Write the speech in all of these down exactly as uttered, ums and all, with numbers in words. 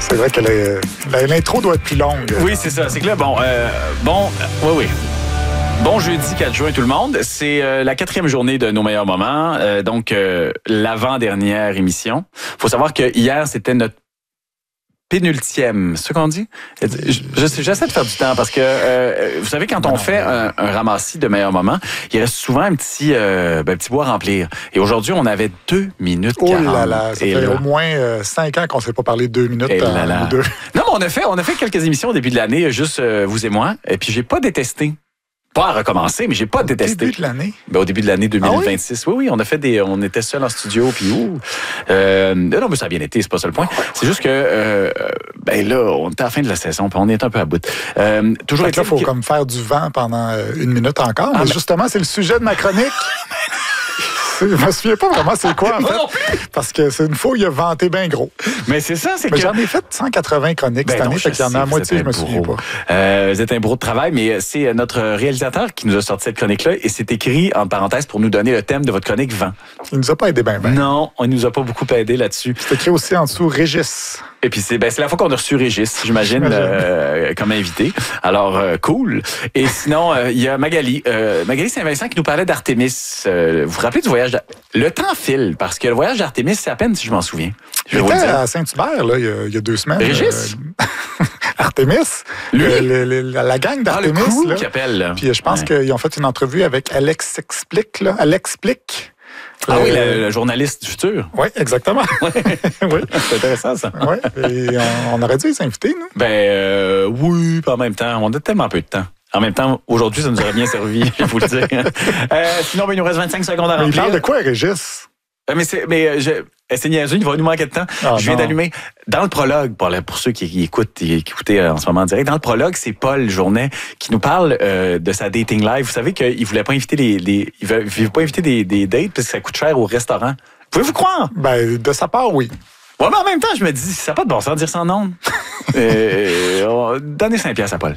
C'est vrai que la, l'intro doit être plus longue. Oui, c'est ça. C'est que là, bon, euh, bon, euh, oui, oui. Bon jeudi quatre juin tout le monde. C'est euh, la quatrième journée de nos meilleurs moments, euh, donc euh, l'avant-dernière émission. Faut savoir que hier c'était notre pénultième, c'est ce qu'on dit? Je, je, j'essaie de faire du temps parce que, euh, vous savez, quand on fait un, un ramassis de meilleurs moments, il reste souvent un petit, euh, ben, petit bois à remplir. Et aujourd'hui, on avait deux minutes quarante. Oh là là, ça et fait là, au moins euh, cinq ans qu'on ne s'est pas parlé de deux minutes. Et là euh, là. Ou deux. Non, mais on a fait, on a fait quelques émissions au début de l'année, juste euh, vous et moi, et puis j'ai pas détesté. Pas à recommencer, mais j'ai pas Au détesté. début de l'année? Ben, au début de l'année deux mille vingt-six. Ah oui? oui, oui, on a fait des, on était seuls en studio, puis ouh. Euh, non, mais ça a bien été, c'est pas ça le point. C'est juste que, euh, ben là, on était à la fin de la saison, puis on est un peu à bout. Euh, toujours là, il faut que... comme faire du vent pendant une minute encore. Ah, mais, mais justement, c'est le sujet de ma chronique. Je me souviens pas vraiment c'est quoi, en fait. Non plus. Parce que c'est une fois où il a vanté bien gros. Mais c'est ça, c'est mais que... j'en ai fait cent quatre-vingts chroniques ben cette année, fait qu'il y en a à moitié, je me souviens pas. Euh, vous êtes un bourreau de travail, mais c'est notre réalisateur qui nous a sorti cette chronique-là et c'est écrit, en parenthèse, pour nous donner le thème de votre chronique vent. Il nous a pas aidé bien, bien. Non, on nous a pas beaucoup aidé là-dessus. C'est écrit aussi en dessous, Régis. Et puis, c'est, ben, c'est la fois qu'on a reçu Régis, j'imagine, euh, comme invité. Alors, euh, cool. Et sinon, il euh, y a Magali. Euh, Magali Saint-Vincent qui nous parlait d'Artémis. Euh, vous vous rappelez du voyage d'Artémis? Le temps file, parce que le voyage d'Artémis, c'est à peine si je m'en souviens. Je Il était à Saint-Hubert, là, il y a, il y a deux semaines. Régis? Euh, Artémis. Lui? Euh, le, le, la, la gang d'Artémis. Ah, le crew là. qui appelle. Là. Puis je pense ouais. qu'ils ont fait une entrevue avec Alex Explique, là. Alex Explique. Ah euh, oui, le, le journaliste du futur. Oui, exactement. oui, c'est intéressant, ça. Oui, et on, on aurait dû les inviter, nous. Ben euh, oui, pas en même temps. On a tellement peu de temps. En même temps, aujourd'hui, ça nous aurait bien servi, je vais vous le dire. Euh, sinon, ben, il nous reste vingt-cinq secondes à remplir. Mais il parle de quoi, Régis? Euh, mais c'est, mais je, c'est niaiseux, il va nous manquer de temps. Oh, je viens non. d'allumer. Dans le prologue, pour, pour ceux qui, qui écoutent, qui écoutaient en ce moment en direct, dans le prologue, c'est Paul Journet qui nous parle euh, de sa dating live. Vous savez qu'il voulait pas inviter les, les il veut, il veut pas inviter des, des dates parce que ça coûte cher au restaurant. Pouvez-vous croire? Ben, de sa part, oui. Ouais, mais en même temps, je me dis, ça n'a pas de bon sens de dire sans nom. euh, on, donnez cinq piastres à Paul.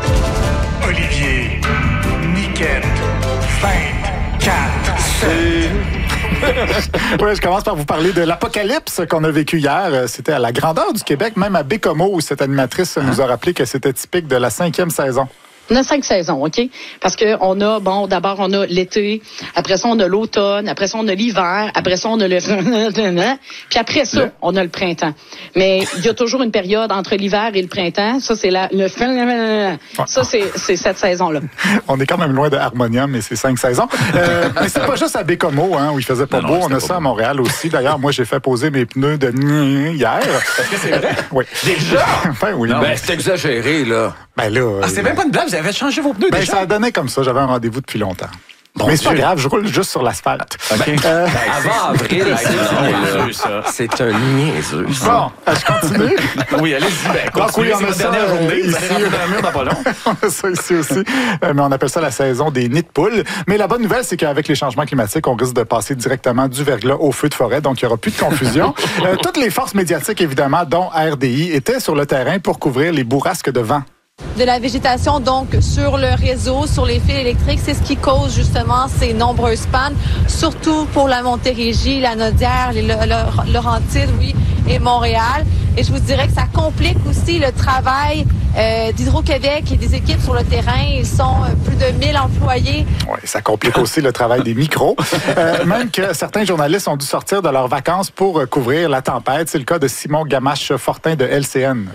Olivier, Niquette, vingt, quatre, sept. Oui, je commence par vous parler de l'apocalypse qu'on a vécu hier. C'était à la grandeur du Québec, même à Bécomo, où cette animatrice nous a rappelé que c'était typique de la cinquième saison. On a cinq saisons, OK? Parce que on a, bon, d'abord, on a l'été, après ça, on a l'automne, après ça, on a l'hiver, après ça, on a le... Puis après ça, on a le printemps. Mais il y a toujours une période entre l'hiver et le printemps. Ça, c'est la... le Ça, c'est, c'est cette saison-là. On est quand même loin de Harmonium, mais c'est cinq saisons. Euh, mais c'est pas juste à Bécomo, hein, où il faisait pas non, beau. Non, on a ça beau. À Montréal aussi. D'ailleurs, moi, j'ai fait poser mes pneus de hier. Est-ce que c'est vrai? Oui. Déjà? Ben oui. Non, ben, c'est exagéré, là. Ben là... Ah, c'est euh... même pas une blague, vous avez changé vos pneus ben, déjà? Ça donnait comme ça, j'avais un rendez-vous depuis longtemps. Bon, mais c'est pas grave, je roule juste sur l'asphalte. Okay. Euh... Avant avril, c'est, ça. c'est un niaiseux. Bon, je continue. Oui, allez-y. Ben, donc, oui, on a c'est ça dernière journée. Ici, vous allez rentrer dans le mur dans pas long. On a ça ici aussi. Euh, mais on appelle ça la saison des nids de poules. Mais la bonne nouvelle, c'est qu'avec les changements climatiques, on risque de passer directement du verglas au feu de forêt. Donc, il n'y aura plus de confusion. euh, toutes les forces médiatiques, évidemment, dont R D I, étaient sur le terrain pour couvrir les bourrasques de vent. De la végétation, donc, sur le réseau, sur les fils électriques, c'est ce qui cause justement ces nombreuses pannes, surtout pour la Montérégie, la Naudière, les Laurentides, oui, et Montréal. Et je vous dirais que ça complique aussi le travail euh, d'Hydro-Québec et des équipes sur le terrain. Ils sont euh, plus de mille employés. Oui, ça complique aussi le travail des micros. Euh, même que certains journalistes ont dû sortir de leurs vacances pour euh, couvrir la tempête. C'est le cas de Simon Gamache-Fortin de L C N.